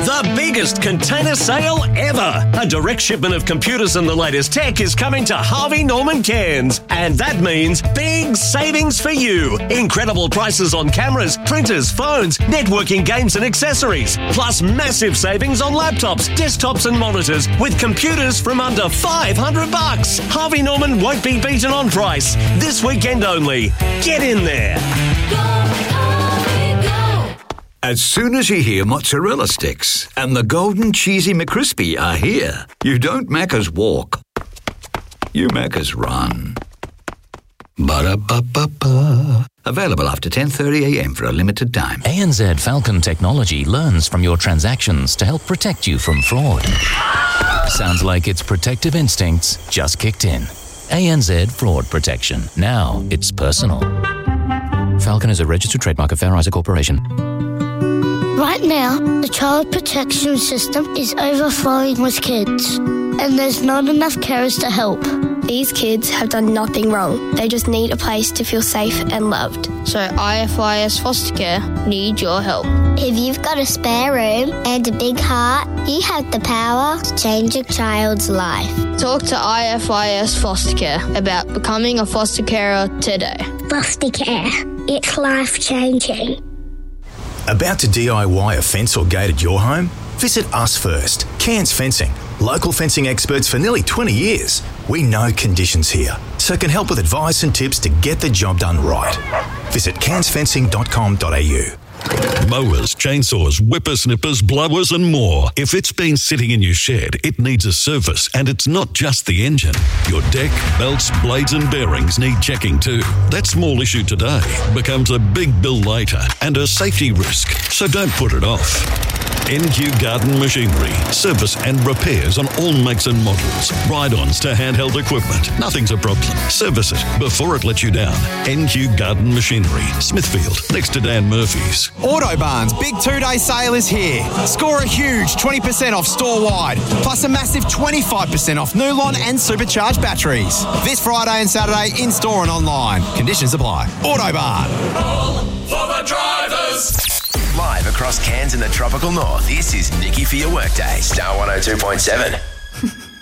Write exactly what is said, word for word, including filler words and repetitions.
The biggest container sale ever. A direct shipment of computers and the latest tech is coming to Harvey Norman Cairns. And that means big savings for you. Incredible prices on cameras, printers, phones, networking, games and accessories. Plus massive savings on laptops, desktops and monitors with computers from under five hundred bucks. Harvey Norman won't be beaten on price. This weekend only. Get in there. As soon as you hear mozzarella sticks and the golden cheesy McCrispy are here, you don't Macca's walk, you Macca's run. Ba-da-ba-ba-ba. Available after ten thirty a m for a limited time. A N Z Falcon technology learns from your transactions to help protect you from fraud. Sounds like its protective instincts just kicked in. A N Z Fraud Protection. Now it's personal. Falcon is a registered trademark of Fair Isaac Corporation. Right now, the child protection system is overflowing with kids, and there's not enough carers to help. These kids have done nothing wrong. They just need a place to feel safe and loved. So I F I S Foster Care need your help. If you've got a spare room and a big heart, you have the power to change a child's life. Talk to I F I S Foster Care about becoming a foster carer today. Foster care. It's life-changing. About to D I Y a fence or gate at your home? Visit us first. Cairns Fencing. Local fencing experts for nearly twenty years. We know conditions here, so can help with advice and tips to get the job done right. Visit cairns fencing dot com dot a u. Mowers, chainsaws, whippersnippers, blowers and more. If it's been sitting in your shed, it needs a service, and it's not just the engine. Your deck, belts, blades and bearings need checking too. That small issue today becomes a big bill later and a safety risk, so don't put it off. N Q Garden Machinery. Service and repairs on all makes and models. Ride-ons to handheld equipment. Nothing's a problem. Service it before it lets you down. N Q Garden Machinery. Smithfield, next to Dan Murphy's. Autobarn's big two-day sale is here. Score a huge twenty percent off store-wide, plus a massive twenty-five percent off Nulon and supercharged batteries. This Friday and Saturday in-store and online. Conditions apply. Autobarn. All for the drivers. Live across Cairns and the tropical north, this is Nikki for your workday. Star one oh two point seven.